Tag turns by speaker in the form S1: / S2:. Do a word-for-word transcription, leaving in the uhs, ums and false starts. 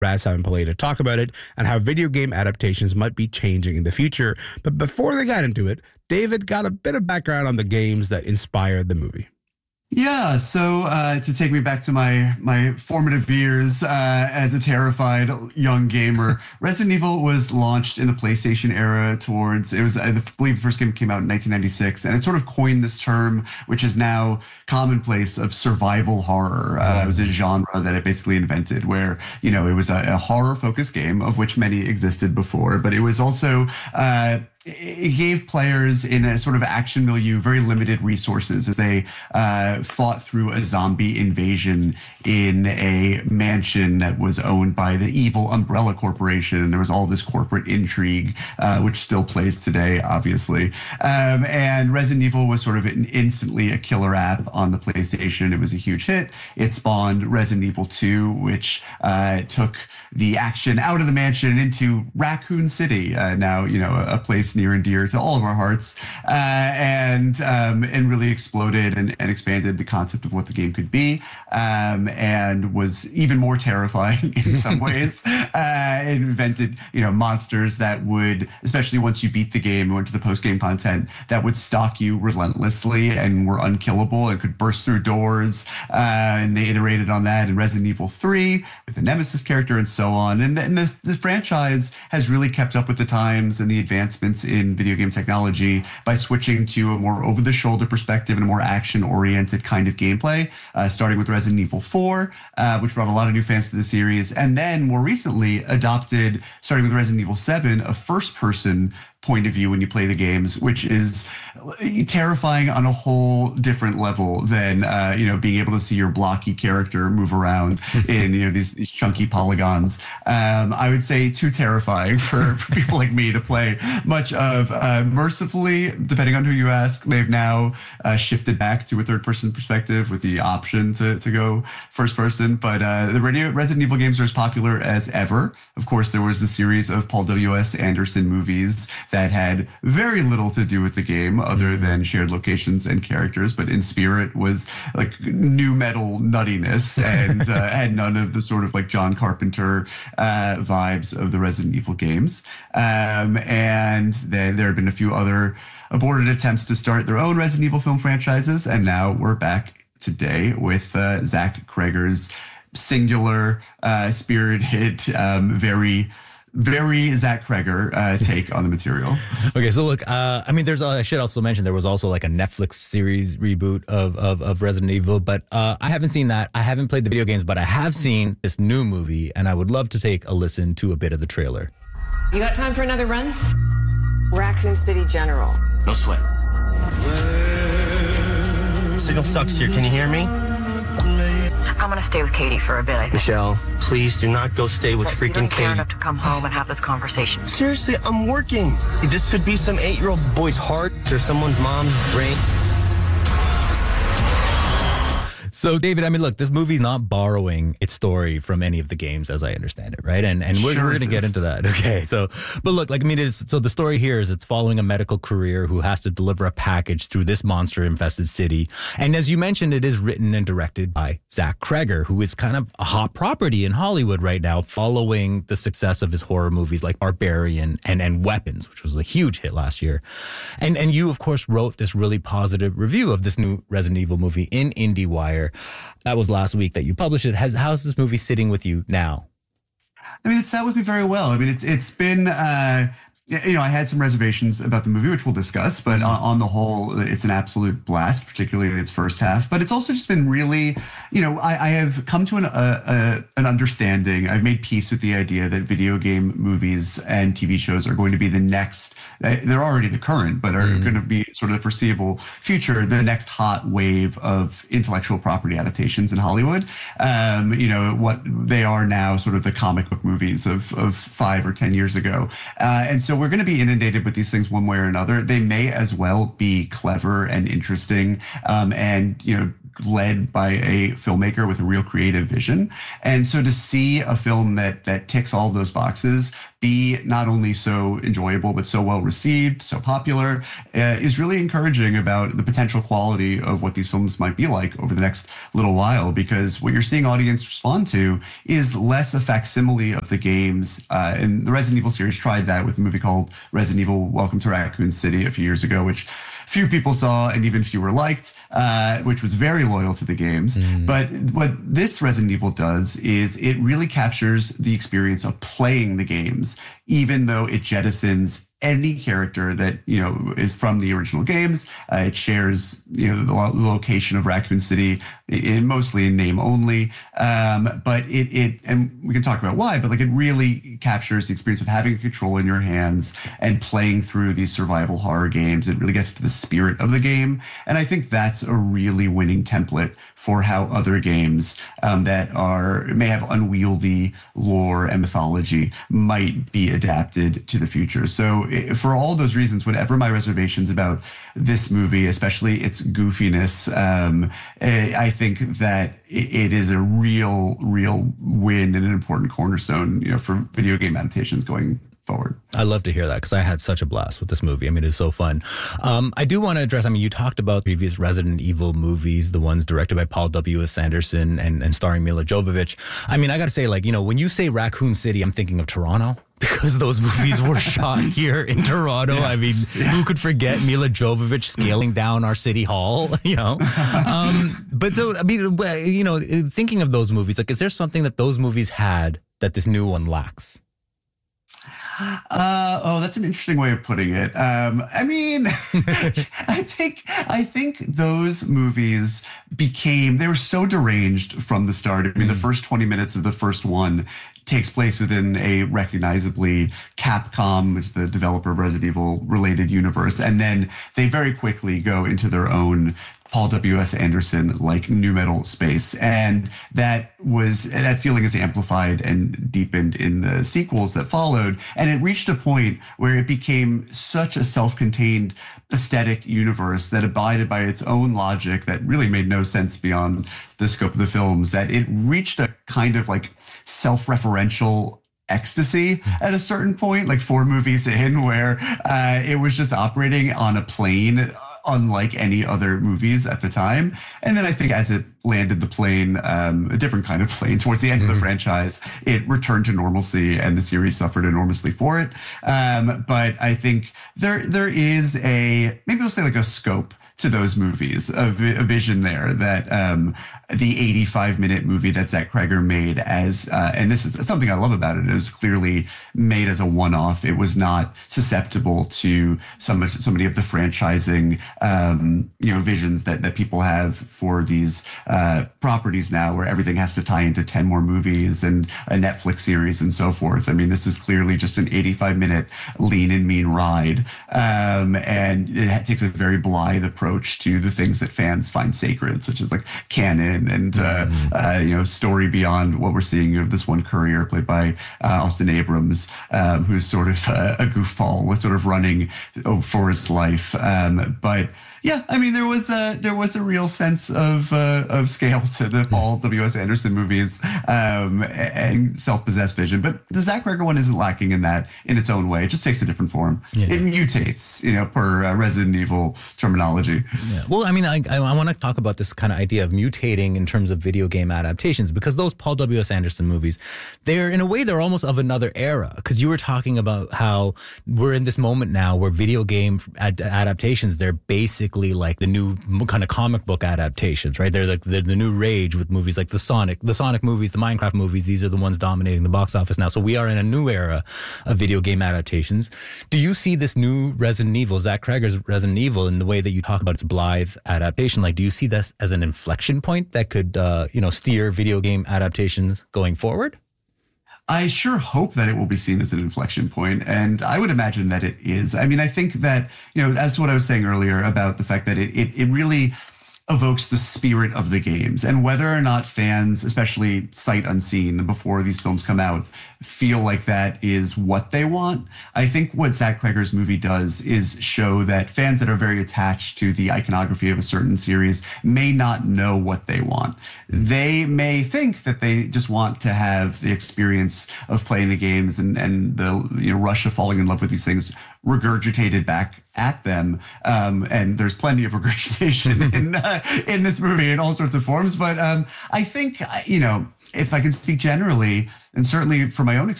S1: Raz Sam and Pele to talk about it and how video game adaptations might be changing in the future. But before they got into it, David got a bit of background on the games that inspired the movie.
S2: Yeah, so uh, to take me back to my my formative years uh, as a terrified young gamer, Resident Evil was launched in the PlayStation era towards, it was, I believe the first game came out in nineteen ninety-six, and it sort of coined this term, which is now commonplace, of survival horror. Uh, it was a genre that it basically invented where, you know, it was a, a horror-focused game, of which many existed before, but it was also... Uh, It gave players in a sort of action milieu very limited resources as they uh, fought through a zombie invasion in a mansion that was owned by the evil Umbrella Corporation. And there was all this corporate intrigue, uh, which still plays today, obviously. Um, and Resident Evil was sort of an instantly a killer app on the PlayStation. It was a huge hit. It spawned Resident Evil two, which uh, took the action out of the mansion into Raccoon City, uh, now, you know, a, a place near and dear to all of our hearts, uh, and um, and really exploded and, and expanded the concept of what the game could be, um, and was even more terrifying in some ways. Uh, it invented, you know, monsters that would, especially once you beat the game and went to the post-game content, that would stalk you relentlessly and were unkillable and could burst through doors. Uh, and they iterated on that in Resident Evil three with the Nemesis character and so on. And, the, and the, the franchise has really kept up with the times and the advancements in video game technology by switching to a more over-the-shoulder perspective and a more action-oriented kind of gameplay, uh, starting with Resident Evil four, uh, which brought a lot of new fans to the series, and then more recently adopted, starting with Resident Evil seven, a first-person point of view when you play the games, which is terrifying on a whole different level than, uh, you know, being able to see your blocky character move around in, you know, these, these chunky polygons. Um, I would say too terrifying for, for people like me to play much of. Uh, mercifully, depending on who you ask, they've now uh, shifted back to a third person perspective with the option to, to go first person. But uh, the Resident Evil games are as popular as ever. Of course, there was a series of Paul W S. Anderson movies that had very little to do with the game other than shared locations and characters, but in spirit was like new metal nuttiness and uh, had none of the sort of like John Carpenter uh, vibes of the Resident Evil games. Um, and then there have been a few other aborted attempts to start their own Resident Evil film franchises. And now we're back today with uh, Zach Cregger's singular, uh, spirited, um, very Very Zach Cregger uh, take on the material.
S3: Okay, so look, uh, I mean, there's. Uh, I should also mention there was also like a Netflix series reboot of of, of Resident Evil, but uh, I haven't seen that. I haven't played the video games, but I have seen this new movie, and I would love to take a listen to a bit of the trailer.
S4: You got time for another run? Raccoon City General.
S5: No sweat. Signal sucks here. Can you hear me?
S4: I'm gonna stay with Katie for a bit, I think.
S5: Michelle, please do not go stay with
S4: You
S5: freaking
S4: don't care
S5: Katie.
S4: enough to come home and have this conversation.
S5: Seriously, I'm working. This could be some eight-year-old boy's heart or someone's mom's brain.
S3: So, David, I mean, look, this movie's not borrowing its story from any of the games, as I understand it, right? And and we're,
S2: Sure
S3: we're going to get into that. Okay, so, but look, like, I mean, it's, so the story here is it's following a medical career who has to deliver a package through this monster-infested city. And as you mentioned, it is written and directed by Zach Cregger, who is kind of a hot property in Hollywood right now, following the success of his horror movies like Barbarian and, and Weapons, which was a huge hit last year. And, and you, of course, wrote this really positive review of this new Resident Evil movie in IndieWire. That was last week that you published it. Has, how's this movie sitting with you now?
S2: I mean, it sat with me very well. I mean, it's it's been, uh, you know, I had some reservations about the movie, which we'll discuss, but on, on the whole, it's an absolute blast, particularly in its first half. But it's also just been really, you know, I, I have come to an uh, uh, an understanding. I've made peace with the idea that video game movies and T V shows are going to be the next, uh, they're already the current, but are mm. going to be sort of the foreseeable future, the next hot wave of intellectual property adaptations in Hollywood. Um, you know, what they are now, sort of the comic book movies of, of five or ten years ago. Uh, and so we're going to be inundated with these things one way or another. They may as well be clever and interesting, um, and, you know, led by a filmmaker with a real creative vision. And so to see a film that that ticks all those boxes, be not only so enjoyable, but so well received, so popular, uh, is really encouraging about the potential quality of what these films might be like over the next little while, because what you're seeing audience respond to is less a facsimile of the games. Uh, and the Resident Evil series tried that with a movie called Resident Evil Welcome to Raccoon City a few years ago, which few people saw and even fewer liked, uh, which was very loyal to the games. Mm. But what this Resident Evil does is it really captures the experience of playing the games, even though it jettisons any character that, you know, is from the original games. Uh, it shares, you know, the, lo- the location of Raccoon City, in, mostly in name only. Um, but it, it, and we can talk about why, but like it really captures the experience of having a control in your hands and playing through these survival horror games. It really gets to the spirit of the game. And I think that's a really winning template for how other games um, that are, may have unwieldy lore and mythology might be adapted to the future. So for all those reasons, whatever my reservations about this movie, especially its goofiness, um, I think that it is a real, real win and an important cornerstone, you know, for video game adaptations going forward.
S3: I love to hear that because I had such a blast with this movie. I mean, it's so fun. Um, I do want to address, I mean, you talked about previous Resident Evil movies, the ones directed by Paul W S. Anderson and, and starring Mila Jovovich. I mean, I got to say, like, you know, when you say Raccoon City, I'm thinking of Toronto, because those movies were shot here in Toronto. Yeah. I mean, yeah. Who could forget Mila Jovovich scaling down our city hall, you know? Um, but so, I mean, you know, thinking of those movies, like, is there something that those movies had that this new one lacks?
S2: Uh, oh, that's an interesting way of putting it. Um, I mean, I think I think those movies became, they were so deranged from the start. I mean, mm. the first twenty minutes of the first one takes place within a recognizably Capcom, which is the developer of Resident Evil, related universe. And then they very quickly go into their own Paul W S. Anderson like nu metal space. And that was, that feeling is amplified and deepened in the sequels that followed. And it reached a point where it became such a self-contained aesthetic universe that abided by its own logic that really made no sense beyond the scope of the films, that it reached a kind of like self-referential ecstasy at a certain point, like four movies in, where uh, it was just operating on a plane unlike any other movies at the time. And then I think as it landed the plane, um, a different kind of plane, towards the end mm-hmm. of the franchise, it returned to normalcy and the series suffered enormously for it. Um, but I think there there is a, maybe we'll say like a scope to those movies, a, a vision there that um, the eighty-five minute movie that Zach Cregger made as, uh, and this is something I love about it, it was clearly made as a one-off. It was not susceptible to some so many of the franchising, um, you know, visions that, that people have for these uh, properties now, where everything has to tie into ten more movies and a Netflix series and so forth. I mean, this is clearly just an eighty-five minute lean and mean ride. Um, and it takes a very blithe approach to the things that fans find sacred, such as like canon and, uh, uh, you know, story beyond what we're seeing of this one courier played by uh, Austin Abrams, um, who's sort of uh, a goofball, sort of running for his life. Um, but yeah, I mean, there was a there was a real sense of uh, of scale to the Paul W S. Anderson movies, um, and self-possessed vision. But the Zach Cregger one isn't lacking in that in its own way. It just takes a different form. Yeah. It mutates, you know, per uh, Resident Evil terminology.
S3: Yeah. Well, I mean, I I, I want to talk about this kind of idea of mutating in terms of video game adaptations, because those Paul W S. Anderson movies, they're in a way they're almost of another era. Because you were talking about how we're in this moment now where video game ad- adaptations, they're basically like the new kind of comic book adaptations, right? They're like they're the new rage with movies like the Sonic, the Sonic movies, the Minecraft movies. These are the ones dominating the box office now. So we are in a new era of video game adaptations. Do you see this new Resident Evil, Zach Cregger's Resident Evil, in the way that you talk about its blithe adaptation? Like, do you see this as an inflection point that could, uh, you know, steer video game adaptations going forward?
S2: I sure hope that it will be seen as an inflection point, and I would imagine that it is. I mean, I think that, you know, as to what I was saying earlier about the fact that it it, it really evokes the spirit of the games, and whether or not fans, especially sight unseen before these films come out, feel like that is what they want. I think what Zach Cregger's movie does is show that fans that are very attached to the iconography of a certain series may not know what they want. They may think that they just want to have the experience of playing the games and, and the you know, rush of falling in love with these things regurgitated back at them. Um, and there's plenty of regurgitation in, uh, in this movie in all sorts of forms. But um, I think, you know, if I can speak generally, and certainly from my own experience,